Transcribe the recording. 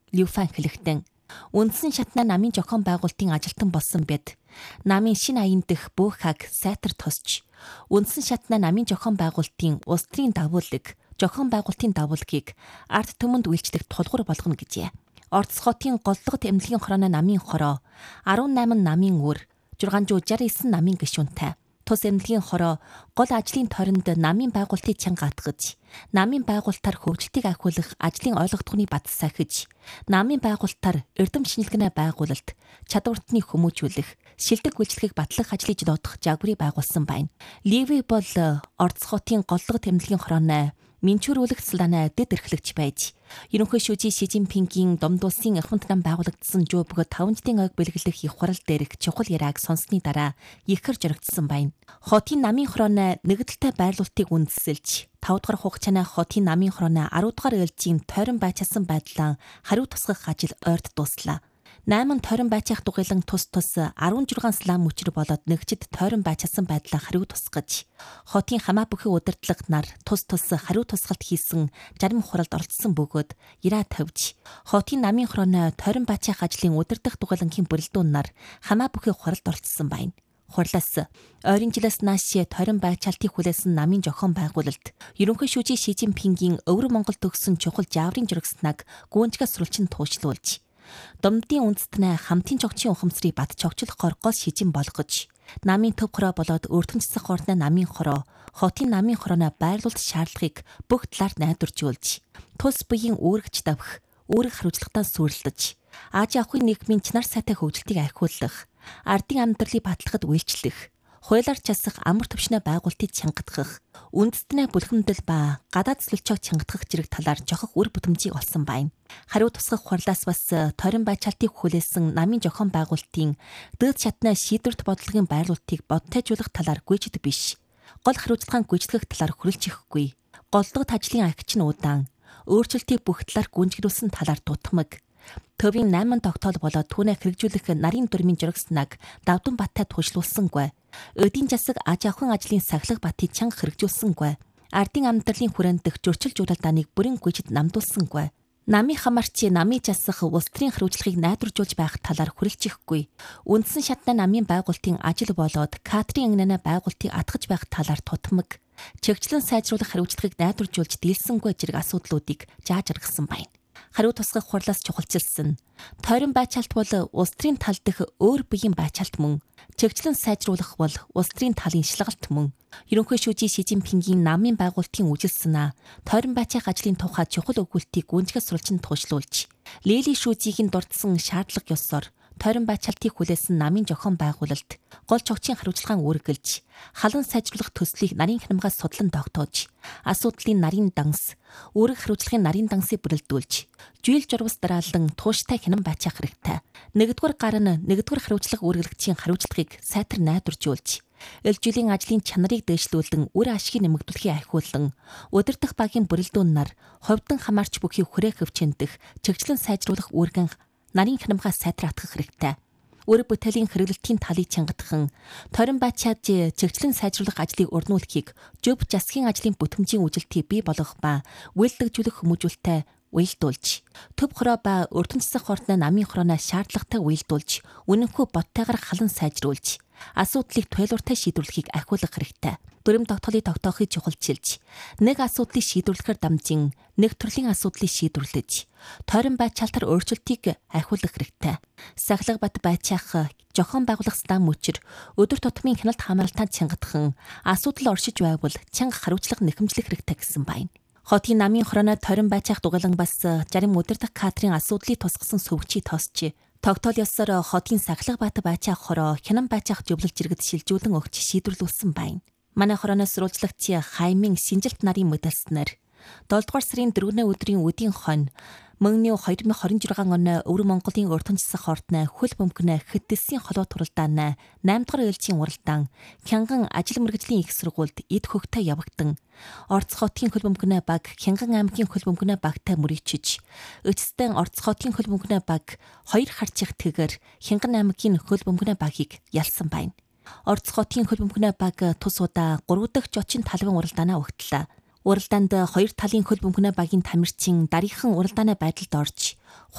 Люфан хэлэхдээ үндсэн шатна намын зохион байгуулалтын ажилтан болсон бид намын шинэ аян дэх бүх хаг сайтар тусч үндсэн шатна намын зохион байгуулалтын улс төрийн дагуулыг зохион байгуулалтын дагуулгийг ард түмэнд үйлчлэх тулгуур болгоно гэжээ. Орос хотын голлогот эмнэлгийн хорооны намын хороо 18 намын үр 669 намын гишүүнтэй тус эмнэлгийн хороо гол ажлын тойронд намын байгуулалтыг чанга атгаж, намын байгуулалтаар хөгжилтийг ахиулах ажлын ойлгогдохны бат сахиж, намын байгуулалтаар эрдэм шинжилгээний байгуулалт, чадвартны хүмүүжүүлэх, шилдэг үйлчлэгийг батлах ажлыг доодох жагварыг байгуулсан байна. Ливи бол Орос хотын голлогот эмнэлгийн хорооны минчүүрүүлэх салааны дэд эрхлэгч байж, ерөнхий шүүжийн Ши Жинпингийн Домд улсын ахмад нам байгуулагдсан жөбгө 5 жилийн ойг бэлгэлэх их хурал дээрх чухал яриаг сонссны дараа ихэр жорогдсон байна. Хотын намын хорооны нэгдэлтэй байрлуулалтыг үндэслэж, 5 дугаар хугацааны хотын намын хорооны 10 дугаар ээлжийн тойрон байчаасан байдлаа хариу тусгах ажил ойрт дууслаа. 8 тойрон байцаах дугуйлан тус 16 слам мөчр болоод нэгжид тойрон байцаасан байдлаа хариу тусгаж, хотын хамаа бүхий удирдлага нар тус хариу тусгалт хийсэн зарим хуралд оролцсон бөгөөд яраа тавьж, хотын намын хорооны тойрон байцаах ажлын удирдах дугуйлангийн бүрэлдэхүүн нар хамаа бүхий хуралд оролцсон байна. Хурлаас ойрын жилээс нааш тойрон байцаалтыг хүлээсэн намын зохион байгуулалт, ерөнхий шүүжийн Ши Жинпингийн Өвөр Монгол төгссөн чухал жаврын журагснаг гүнжгээс сурвалжин туучлуулж, Домдын үндэстнээ хамтын чогчийн ухамсарыг бат чогчлохоор гол шижин болгож, намын төв хороо болоод өртөнцсөх орны намын хороо, хотын намын хорооны байрлуулалт шаардлагыг бүх талаар найдваржуулж, тус буян үүрэгч давх, үүрэг хариуцлагатаа сүрлэж, Аз авахын нийгмийн чанар сайтай хөгжилтийг ахиулах, ардын амьдралыг батлахад үйлчлэх, хуулиар часах амар төвшнөө байгуулалтыг чангадах, үндэстнээ бүлхэмдэл ба гадаад цэцлэлчийг чангадах зэрэг талаар жохох үр бүтэмжийг олсон байна. Хариу тусгах хурлаас бас тойрон байцаалтыг хүлээсэн намын зохион байгуулалтын дээд шатны шийдвэрт бодлогын байрлуулалтыг бодтойжуулах талаар гүйцэд биш. Гол хариуцлагын гүйцэтгэх талаар хүрэлж ихгүй. Голлогот ажлын агч нь удаан, өөрчлөлтийг бүх талаар гүнжгэрүүлсэн талаар дутмаг. Төвийн 8 тогтоол болоод түүнээ хэрэгжүүлэх нарийн дүрмийн журагснаг давдан баттай туужлуулсангүй. Өдийн засаг аж ахуйн ажлын сахилга батыг чанга хэрэгжүүлсэнгүй. Ардын амьдралын хүрээнд дэх зөрчил жуулалдааныг бүрэн гүйцэд намдуулсангүй. Намын хамаарч намын жасах улс төрийн хариуцлагыг найдваржуулж байх талаар хүрэлж ихгүй. Үндсэн шатны намын байгуулалтын ажил болоод кадрын ангинаны байгуулалтыг атгаж байх талаар тутмаг. Чигчлэн сайжруулах хариуцлагыг найдваржуулж дийлсэнгүй зэрэг асуудлуудыг зааж гаргасан байна. Хариу тусгах хурлаас чухалчилсан. Тойрон байцаалт бол улс төрийн тал дэх өөр биеийн байцаалт мөн. Чигчлэн сайжруулах бол улс төрийн талын шалгалт мөн. Ерөнхий шүүжийн Ши Жинпингийн намын байгуулалтын үжилснаа тойрон байцаах ажлын тухай чухал өгүүлтийг гүнзгээс сурвалжин туушлуулж, Лили шүүжийг дурдсан шаардлага ёсоор тойрон байцаалтыг хүлээсэн намын зохион байгуулалт гол чогчийн хариуцлагын үргэлж, халан сайжруулах төслийг нарийн хянамгаас судлан тогтоож, асуудлын нарийн данс, үүрэг хариуцлагын нарийн дансыг бүрэлдүүлж, жийл журвас дараалан тууштай хянан байцаах хэрэгтэй. Нэгдүгээр гар нь нэгдүгээр хариуцлага үргэлгчийн хариуцлагыг сайтар найдваржуулж, элжүүлийн ажлын чанарыг дээшлүүлэн үр ашгийг нэмэгдүүлэхийг ахиулан, удирдах багийн бүрэлдэхүүн нар ховдон хамаарч бүхий хүрээ хөвчөндөх чигчлэн сайжруулах үүргэн нарийн хянамгаас сайтар атгах хэрэгтэй. Үр бүтээлийн хэрэглэлтийн талыг чангадахан, тойрон байцааж чигчлэн сайжруулах ажлыг урнуулахыг жөв засгийн ажлын бүтэмжийн үжилтийг бий болгох ба үйлдвэрлэж хүмүүжүүлэлтээ уялдуулж, төв хороо ба өртөнцсөх орны намын хорооны шаардлагатай уялдуулж, үнэнхүү боттойгоор халан сайжруулж, асуудлыг туйлууртай шийдвэрлэхийг ахиулах хэрэгтэй. Дүрм тогтоолыг тогтоохыг чухалчилж, нэг асуудлыг шийдвэрлэхээр дамжин нэг төрлийн асуудлыг шийдвэрлэж, тойрон байцаалтаар өөрчлөлтийг ахиулах хэрэгтэй. Сахилга бат байцаах зохион байгуулах стан мөчр өдөр тутмын хяналт хамааралтаа чангадахан, асуудал оршиж байвал чанга хариуцлага нэхэмжлэх хэрэгтэй гэсэн байна. Хотын намын хорооны тойрон байцаах дугуйлан бас зарим удирдах кадрын асуудлыг тусгасан сөвгчийг тосч, тогтоол ёсоор хотын сахилга бат байцаах хороо хянан байцаах зөвлөлж иргэд шилжүүлэн өгч шийдвэрлүүлсэн байна. Манай хорооноос сурвалжлагч Хаймын Синжилт нарын мэдээлснээр 7 дугаар сарын 4-ний өдрийн үдийн хонь мөн 2026 оны Өвөр Монголын өртөнцсөх ордны хөл бөмбөгнө хэдэлсийн холоо туралдааны 8 дугаар ээлжийн уралдаан Хянган ажил мэргэжлийн их сургуульд эд хөгтөө явагдан Орц хотын хөл бөмбөгнө баг Хянган аймгийн хөл бөмбөгнө багтай мөрийчиж эцэстэн Орц хотын хөл бөмбөгнө баг 2 харчих тэгэр Хянган аймгийн хөл бөмбөгнө багийг ялсан байна. Орц хотын хөл бөмбөгнө баг тус удаа 3 дахь жочин талбын уралдаанаа өгтлээ. Уралдаанд 2 талын хөл бөмбөгнө багийн тамирчин дараахан уралдааны байдалд орж